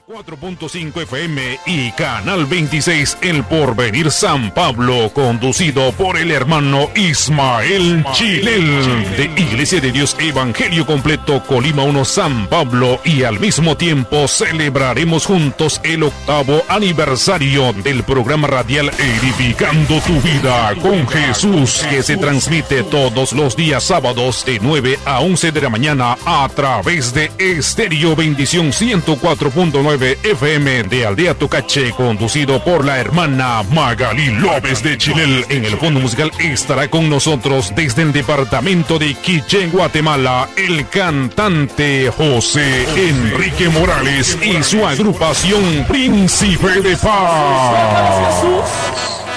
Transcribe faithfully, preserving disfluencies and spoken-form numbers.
cuatro punto cinco F M y Canal veintiséis El Porvenir San Pablo, conducido por el hermano Ismael Chilel, de Iglesia de Dios Evangelio Completo Colima uno San Pablo, y al mismo tiempo celebraremos juntos el octavo aniversario del programa radial Edificando tu Vida con Jesús, que se transmite todos los días sábados de nueve a once de la mañana a través de Estéreo Bendición ciento cuatro punto nueve F M de Aldea Tocache, conducido por la hermana Magalí López de Chilel. En el fondo musical estará con nosotros desde el departamento de Quiché, Guatemala, el cantante José Enrique Morales y su agrupación Príncipe de Paz.